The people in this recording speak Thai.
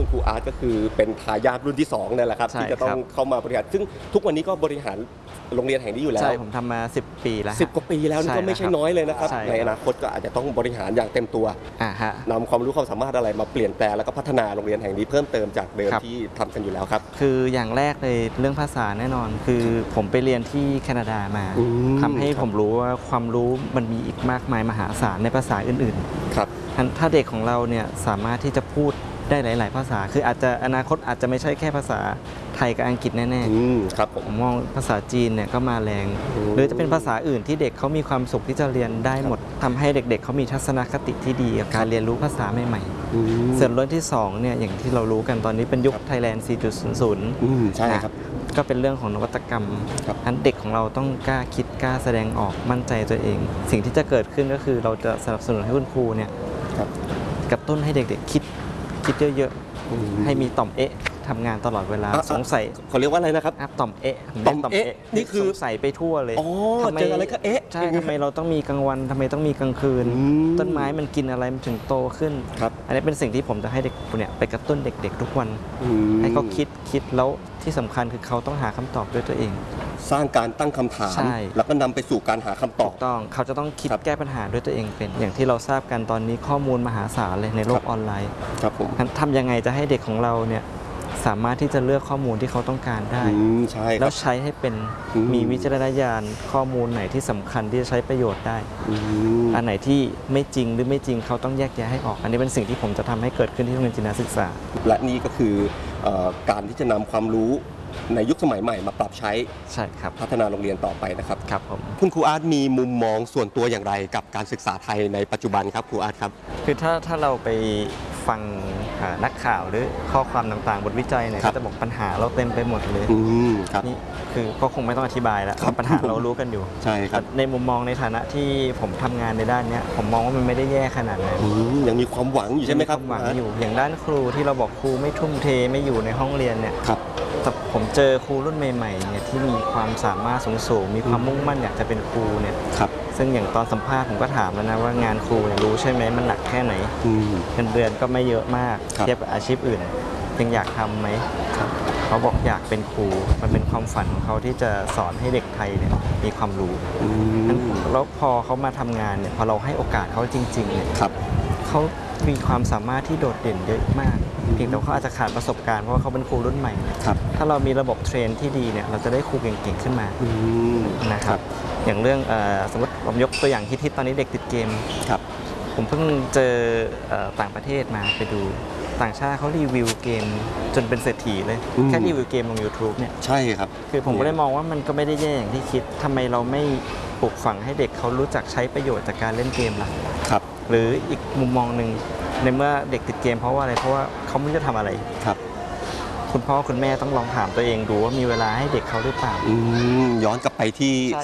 คุณครูอาร์ตก็คือเป็นทายาทรุ่นที่2นั่นแหละครับที่จะต้องเข้ามาบริหารซึ่งทุกวันนี้ก็บริหารโรงเรียนแห่งนี้อยู่แล้วใช่ผมทำมา10 ปีแล้ว 10 กว่าปีแล้วนี่ก็ไม่ใช่น้อยเลยนะครับในอนาคตก็อาจจะต้องบริหารอย่างเต็มตัวนำความรู้ความสามารถอะไรมาเปลี่ยนแปลงแล้วก็พัฒนาโรงเรียนแห่งนี้เพิ่มเติมจากเดิมที่ทำกันอยู่แล้วครับคืออย่างแรกเลยเรื่องภาษาแน่นอนคือผมไปเรียนที่แคนาดามาทำให้ผมรู้ว่าความรู้มันมีอีกมากมายมหาศาลในภาษาอื่นๆครับถ้าเด็กของเราเนี่ยสามารถที่จะพูดได้หลายๆภาษาคืออาจจะอนาคตอาจจะไม่ใช่แค่ภาษาไทยกับอังกฤษแน่ๆครับผมมองภาษาจีนเนี่ยก็มาแรงหรือจะเป็นภาษาอื่นที่เด็กเขามีความสุขที่จะเรียนได้หมดทำให้เด็กๆเขามีทัศนคติที่ดีกับการเรียนรู้ภาษาใหม่ๆส่วนเรื่องที่2เนี่ยอย่างที่เรารู้กันตอนนี้เป็นยุค Thailand 4.00 ใช่ครับก็เป็นเรื่องของนวัตกรรมอันเด็กของเราต้องกล้าคิดกล้าแสดงออกมั่นใจตัวเอง สิ่งที่จะเกิดขึ้นก็คือเราจะสนับสนุนให้คุณครูเนี่ยกระตุ้นให้เด็กๆคิดเยอะๆให้มีต่อมเอ๊ะทำงานตลอดเวลาสงสัยเขาเรียกว่าอะไรนะครับต่อมเอ๊ะนี่คือสงสัยไปทั่วเลยทำไมเจออะไรก็เอ๊ะใช่ทำไมเราต้องมีกลางวันทำไมต้องมีกลางคืนต้นไม้มันกินอะไรมันถึงโตขึ้นอันนี้เป็นสิ่งที่ผมจะให้เด็กเนี่ยไปกระตุ้นเด็กๆทุกวันให้เขาคิดแล้วที่สำคัญคือเขาต้องหาคำตอบด้วยตัวเองสร้างการตั้งคำถามแล้วก็นำไปสู่การหาคำตอบต้องเขาจะต้องคิดแก้ปัญหาด้วยตัวเองเป็นอย่างที่เราทราบกันตอนนี้ข้อมูลมหาศาลเลยในโลกออนไลน์ครับผมทำยังไงจะให้เด็กของเราเนี่ยสามารถที่จะเลือกข้อมูลที่เขาต้องการได้แล้วใช้ให้เป็นมีวิจารณญาณข้อมูลไหนที่สำคัญที่จะใช้ประโยชน์ได้อันไหนที่ไม่จริงหรือไม่จริงเขาต้องแยกแยะให้ออกอันนี้เป็นสิ่งที่ผมจะทำให้เกิดขึ้นที่โรงเรียนจินดาศึกษาและนี่ก็คือการที่จะนำความรู้ในยุคสมัยใหม่มาปรับใช้พัฒนาโรงเรียนต่อไปนะครับครับผมคุณครูอาร์ตมีมุมมองส่วนตัวอย่างไรกับการศึกษาไทยในปัจจุบันครับครูอาร์ตครับคือถ้าเราไปฟังนักข่าวหรือข้อความต่างๆบทวิจัยเนี่ยก็จะบอกปัญหาเราเต็มไปหมดเลยนี่คือก็คงไม่ต้องอธิบายแล้วปัญหาเรารู้กันอยู่ใช่ครับในมุมมองในฐานะที่ผมทำงานในด้านนี้ผมมองว่ามันไม่ได้แย่ขนาดนั้นยังมีความหวังอยู่ใช่ไหมครับความหวังอยู่อย่างด้านครูที่เราบอกครูไม่ทุ่มเทไม่อยู่ในห้องเรียนเนี่ยแต่ผมเจอครูรุ่นใหม่ๆเนี่ยที่มีความสามารถสูงมีความมุ่งมั่นอยากจะเป็นครูเนี่ยซึ่งอย่างตอนสัมภาษณ์ผมก็ถามแล้วนะว่างานครูรู้ใช่ไหมมันหนักแค่ไหนเงินเดือนก็ไม่เยอะมากเทียบกับอาชีพอื่นยังอยากทำไหมเขาบอกอยากเป็นครูมันเป็นความฝันของเขาที่จะสอนให้เด็กไทยเนี่ยมีความรู้แล้วพอเขามาทำงานเนี่ยพอเราให้โอกาสเขาจริงๆเนี่ยเขามีความสามารถที่โดดเด่นเยอะมากเพียงแต่เขาอาจจะขาดประสบการณ์เพราะว่าเขาเป็นครูรุ่นใหม่ถ้าเรามีระบบเทรนที่ดีเนี่ยเราจะได้ครูเก่งๆขึ้นมานะครับอย่างเรื่องสมมติผมยกตัวอย่างฮิตๆตอนนี้เด็กติดเกมผมเพิ่งเจอต่างประเทศมาไปดูต่างชาติเขารีวิวเกมจนเป็นเศรษฐีเลยแค่รีวิวเกมลง YouTube เนี่ยใช่ครับคือผมก็เลยมองว่ามันก็ไม่ได้แย่อย่างที่คิดทำไมเราไม่ปลูกฝังให้เด็กเขารู้จักใช้ประโยชน์จากการเล่นเกมล่ะหรืออีกมุมมองหนึ่งในเมื่อเด็กติดเกมเพราะว่าอะไรเพราะว่าเขาไม่รู้จะทำอะไรคุณพ่อคุณแม่ต้องลองถามตัวเองดูว่ามีเวลาให้เด็กเขาหรือเปล่าย้อนกลับไปที่